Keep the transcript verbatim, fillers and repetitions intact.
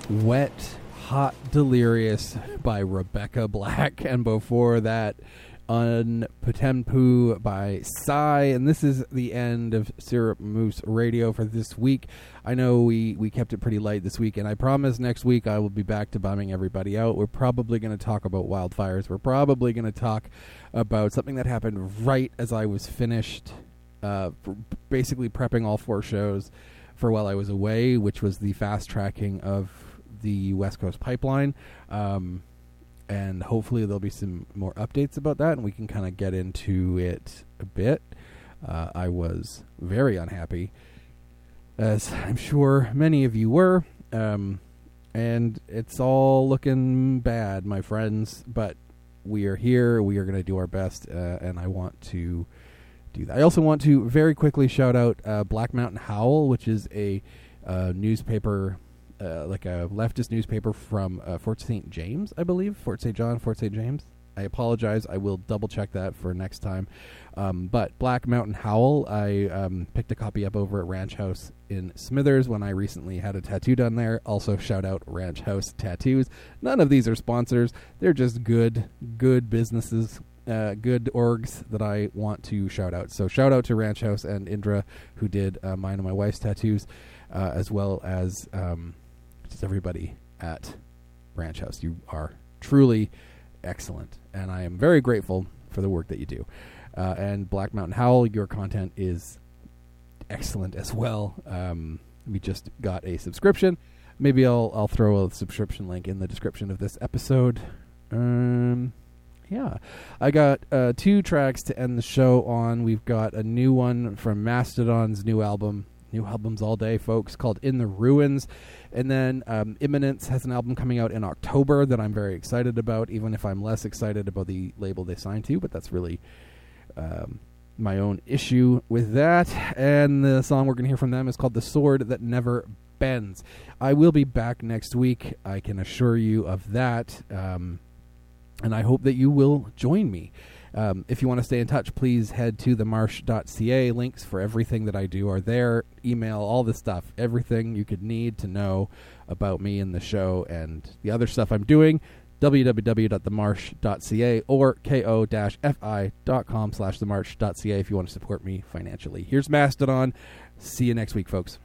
Wet, Hot, Delirious by Rebecca Black, and before that, Unpotempu by Psy. And this is the end of Syrup Moose Radio for this week. I know we, we kept it pretty light this week, and I promise next week I will be back to bumming everybody out. We're probably going to talk about wildfires. We're probably going to talk about something that happened right as I was finished, uh, basically prepping all four shows for while I was away, which was the fast tracking of the West Coast Pipeline. Um, and hopefully there'll be some more updates about that, and we can kind of get into it a bit. Uh, I was very unhappy, as I'm sure many of you were, um, and it's all looking bad, my friends, but we are here, we are going to do our best, uh, and I want to do that. I also want to very quickly shout out uh, Black Mountain Howl, which is a uh, newspaper, uh, like a leftist newspaper from uh, Fort Saint James, I believe. Fort Saint John, Fort Saint James. I apologize. I will double check that for next time. Um, but Black Mountain Howl, I um, picked a copy up over at Ranch House in Smithers when I recently had a tattoo done there. Also, shout out Ranch House Tattoos. None of these are sponsors. They're just good, good businesses. Uh, good orgs that I want to shout out. So shout out to Ranch House and Indra, who did uh, mine and my wife's tattoos, uh, as well as um, just everybody at Ranch House. You are truly excellent, and I am very grateful for the work that you do. Uh, and Black Mountain Howl, your content is excellent as well. Um, we just got a subscription. Maybe I'll I'll throw a subscription link in the description of this episode. Um... Yeah, I got uh, two tracks to end the show on. We've got a new one from Mastodon's new album, new albums all day, folks, called In the Ruins. And then um, Imminence has an album coming out in October that I'm very excited about, even if I'm less excited about the label they signed to, but that's really um, my own issue with that. And the song we're going to hear from them is called The Sword That Never Bends. I will be back next week, I can assure you of that. Um... And I hope that you will join me. Um, if you want to stay in touch, please head to the marsh dot c a. Links for everything that I do are there. Email, all the stuff, everything you could need to know about me and the show and the other stuff I'm doing. w w w dot the marsh dot c a or ko-fi.com slash the marsh dot c a if you want to support me financially. Here's Mastodon. See you next week, folks.